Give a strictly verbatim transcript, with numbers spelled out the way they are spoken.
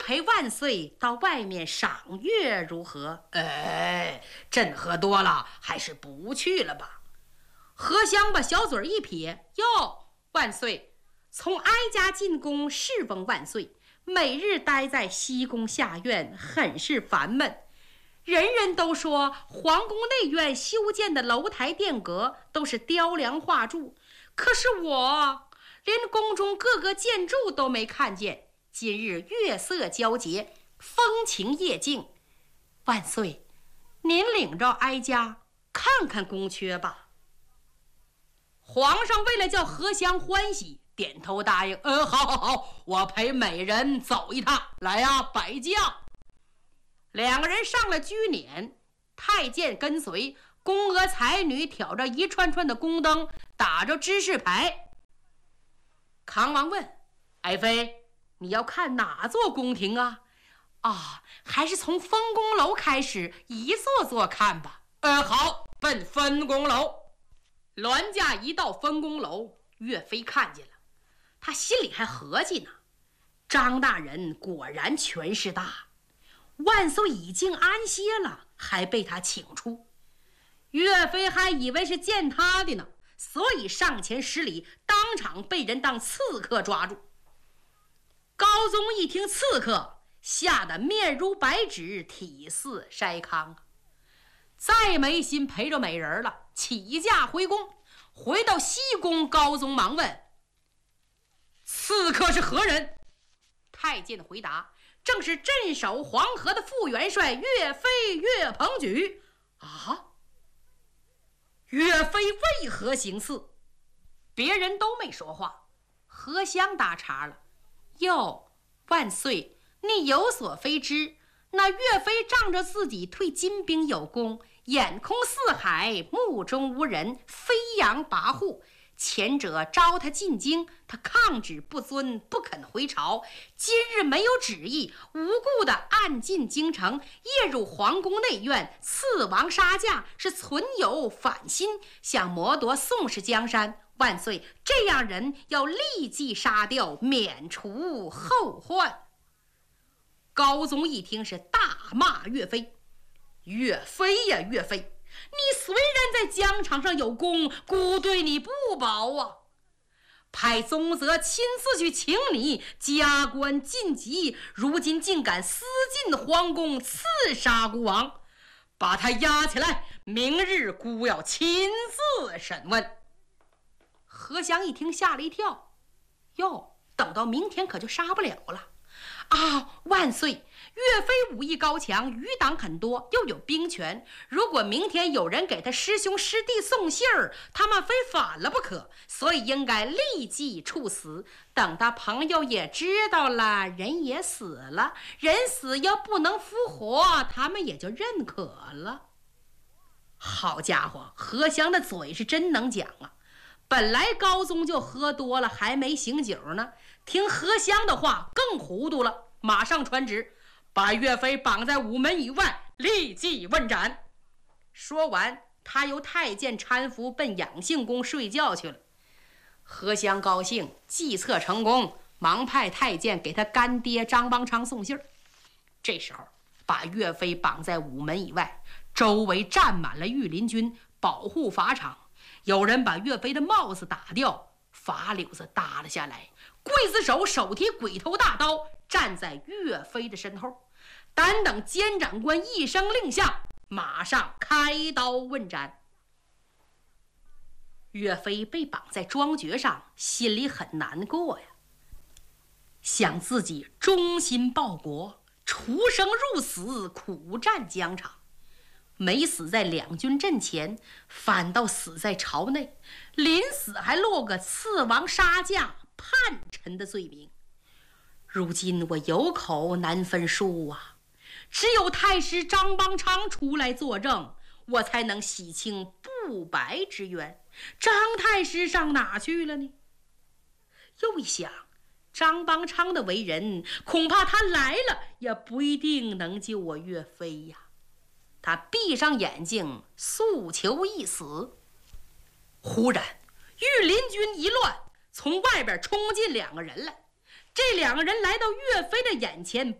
陪万岁到外面赏月如何？ 哎，朕喝多了，还是不去了吧。 何香把小嘴一撇，哟，万岁，从哀家进宫侍奉万岁，每日待在西宫下院，很是烦闷。人人都说皇宫内院修建的楼台殿阁都是雕梁画柱，可是我连宫中各个建筑都没看见。今日月色交节，风情夜静，万岁，您领着哀家看看宫阙吧。皇上为了叫何香欢喜，点头答应。 呃，好好好，我陪美人走一趟。来呀，摆将。 两个人上了居辇，太监跟随，宫娥才女挑着一串串的宫灯，打着指示牌。康王问：爱妃，你要看哪座宫廷啊？啊，还是从分宫楼开始，一座座看吧。 呃，好，奔分宫楼。 栾驾一到分宫楼，岳飞看见了，他心里还合计呢，张大人果然权势大，万岁已经安歇了，还被他请出。岳飞还以为是见他的呢，所以上前施礼，当场被人当刺客抓住。高宗一听刺客，吓得面如白纸，体似筛糠，再没心陪着美人了，起驾回宫。回到西宫，高宗忙问：刺客是何人？太监回答：正是镇守黄河的副元帅岳飞岳鹏举。啊，岳飞为何行刺？别人都没说话。何香搭茬了：哟，万岁，你有所非知，那岳飞仗着自己退金兵有功，眼空四海，目中无人，飞扬跋扈。前者招他进京，他抗旨不遵，不肯回朝。今日没有旨意，无故的暗进京城，夜入皇宫内院，刺王杀将，是存有反心，想谋夺宋氏江山。万岁，这样人要立即杀掉，免除后患。高宗一听是大骂岳飞：岳飞呀岳飞，你虽然在疆场上有功，孤对你不薄啊！派宗泽亲自去请你，加官晋级，如今竟敢私进皇宫，刺杀孤王，把他押起来，明日孤要亲自审问。何香一听吓了一跳，哟，等到明天可就杀不了了啊！万岁，岳飞武艺高强，余党很多，又有兵权，如果明天有人给他师兄师弟送信儿，他们非反了不可，所以应该立即处死。等他朋友也知道了，人也死了，人死要不能复活，他们也就认可了。好家伙，何香的嘴是真能讲啊！本来高宗就喝多了，还没醒酒呢，听何香的话更糊涂了，马上传旨，把岳飞绑在午门以外，立即问斩。说完，他由太监搀扶奔养性宫睡觉去了。何香高兴，计策成功，忙派太监给他干爹张邦昌送信儿。这时候把岳飞绑在午门以外，周围站满了御林军，保护法场。有人把岳飞的帽子打掉，法柳子搭了下来，刽子手手提鬼头大刀，站在岳飞的身后，单等监长官一声令下，马上开刀问斩。岳飞被绑在庄爵上，心里很难过呀，想自己忠心报国，出生入死，苦战疆场，没死在两军阵前，反倒死在朝内，临死还落个刺王杀将叛臣的罪名。如今我有口难分书啊，只有太师张邦昌出来作证，我才能洗清不白之冤。张太师上哪去了呢？又一想，张邦昌的为人，恐怕他来了也不一定能救我岳飞呀。他闭上眼睛，诉求一死。忽然御林军一乱，从外边冲进两个人来。这两个人来到岳飞的眼前，